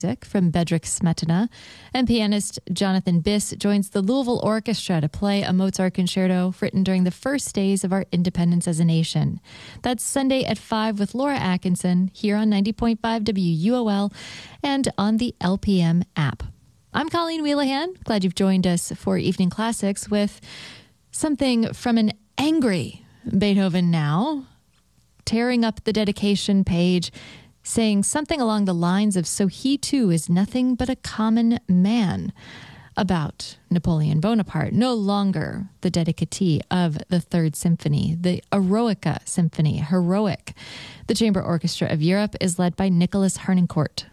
from Bedřich Smetana, and pianist Jonathan Biss joins the Louisville Orchestra to play a Mozart concerto written during the first days of our independence as a nation. That's Sunday at 5 with Laura Atkinson here on 90.5 WUOL and on the LPM app. I'm Colleen Wheelahan. Glad you've joined us for Evening Classics with something from an angry Beethoven now, tearing up the dedication page, saying something along the lines of, so he too is nothing but a common man, about Napoleon Bonaparte, no longer the dedicatee of the Third Symphony, the Eroica Symphony, heroic. The Chamber Orchestra of Europe is led by Nicholas Harnoncourt.